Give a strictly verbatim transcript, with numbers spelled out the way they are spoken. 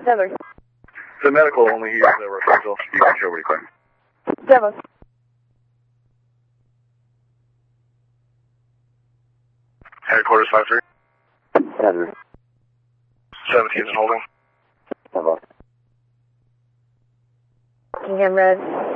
Seven. The medical only use the referral. You can show what you claim. Seven. Headquarters five three. Seven. Seventeen and holding. Seven. Kingham Red.